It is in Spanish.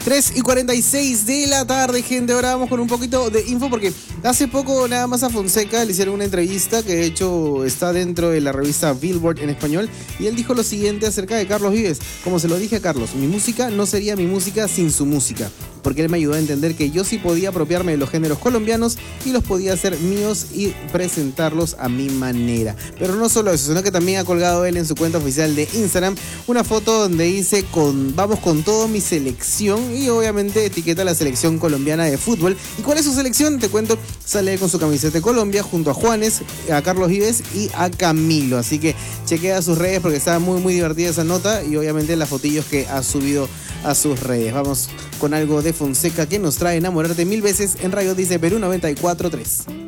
3:46 de la tarde, gente. Ahora vamos con un poquito de info porque hace poco nada más a Fonseca le hicieron una entrevista que de hecho está dentro de la revista Billboard en español y él dijo lo siguiente acerca de Carlos Vives. Como se lo dije a Carlos, mi música no sería mi música sin su música, porque él me ayudó a entender que yo sí podía apropiarme de los géneros colombianos y los podía hacer míos y presentarlos a mi manera. Pero no solo eso, sino que también ha colgado él en su cuenta oficial de Instagram una foto donde dice vamos con todo mi selección y obviamente etiqueta a la selección colombiana de fútbol. ¿Y cuál es su selección? Te cuento, sale con su camiseta de Colombia junto a Juanes, a Carlos Vives y a Camilo. Así que chequea sus redes porque está muy divertida esa nota y obviamente las fotillos que ha subido a sus redes. Vamos con algo de Fonseca que nos trae Enamorarte Mil Veces en Radio Dice Perú 94.3.